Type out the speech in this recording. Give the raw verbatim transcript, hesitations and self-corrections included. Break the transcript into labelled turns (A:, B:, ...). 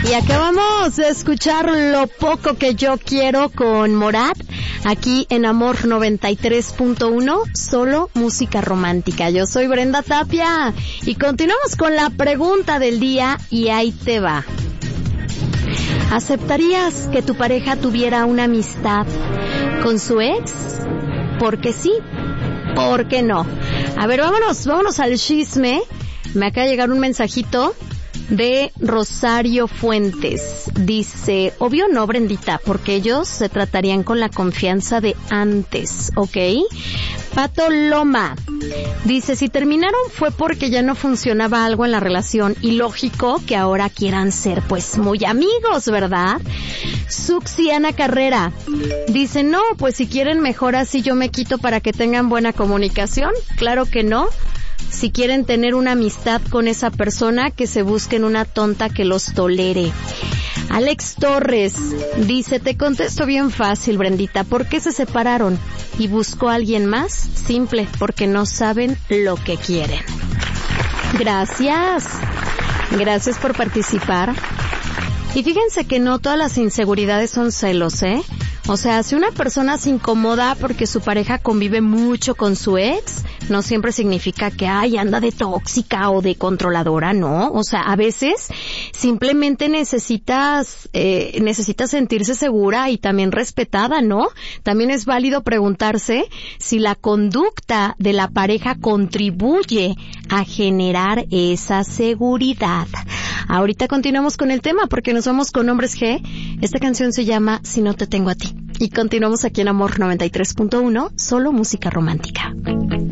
A: Y acabamos de escuchar Lo Poco Que Yo Quiero con Morat, aquí en Amor noventa y tres punto uno, solo música romántica. Yo soy Brenda Tapia y continuamos con la pregunta del día y ahí te va. ¿Aceptarías que tu pareja tuviera una amistad con su ex? ¿Por qué sí? ¿Por qué no? A ver, vámonos, vámonos al chisme. Me acaba de llegar un mensajito de Rosario Fuentes. Dice, obvio no, Brendita, porque ellos se tratarían con la confianza de antes, ¿ok? Pato Loma dice, si terminaron fue porque ya no funcionaba algo en la relación y lógico que ahora quieran ser pues muy amigos, ¿verdad? Suxiana Carrera dice, no, pues si quieren mejor así yo me quito para que tengan buena comunicación. Claro que no. Si quieren tener una amistad con esa persona, que se busquen una tonta que los tolere. Alex Torres dice, te contesto bien fácil, Brendita, ¿por qué se separaron? ¿Y buscó a alguien más? Simple, porque no saben lo que quieren. Gracias. Gracias por participar. Y fíjense que no todas las inseguridades son celos, ¿eh? O sea, si una persona se incomoda porque su pareja convive mucho con su ex, no siempre significa que, ay, anda de tóxica o de controladora, no. O sea, a veces simplemente necesitas, eh, necesitas sentirse segura y también respetada, ¿no? También es válido preguntarse si la conducta de la pareja contribuye a generar esa seguridad. Ahorita continuamos con el tema porque nos vamos con Hombres G. Esta canción se llama Si No Te Tengo a Ti. Y continuamos aquí en Amor noventa y tres punto uno, solo música romántica.